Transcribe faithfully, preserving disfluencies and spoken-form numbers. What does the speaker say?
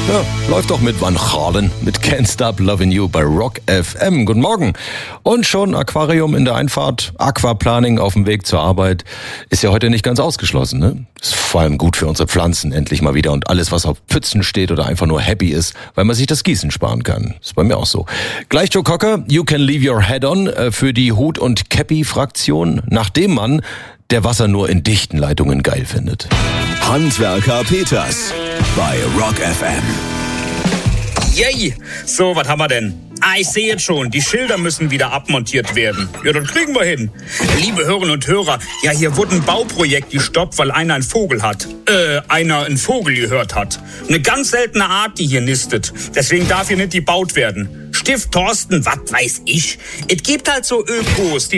Ja, läuft doch mit Van Halen, mit Can't Stop Loving You bei Rock F M. Guten Morgen. Und schon Aquarium in der Einfahrt, Aquaplaning auf dem Weg zur Arbeit. Ist ja heute nicht ganz ausgeschlossen, ne? Ist vor allem gut für unsere Pflanzen, endlich mal wieder. Und alles, was auf Pfützen steht oder einfach nur happy ist, weil man sich das Gießen sparen kann. Ist bei mir auch so. Gleich Joe Cocker, You Can Leave Your Head On für die Hut- und Cappy-Fraktion. Nach dem Mann, der Wasser nur in dichten Leitungen geil findet. Handwerker Peters bei Rock F M. Yay! So, was haben wir denn? Ah, ich sehe jetzt schon, die Schilder müssen wieder abmontiert werden. Ja, das kriegen wir hin. Liebe Hörerinnen und Hörer, ja, hier wurde ein Bauprojekt gestoppt, weil einer einen Vogel hat. Äh, einer einen Vogel gehört hat. Eine ganz seltene Art, die hier nistet. Deswegen darf hier nicht gebaut werden. Stift Thorsten, was weiß ich. Es gibt halt so Ökos, die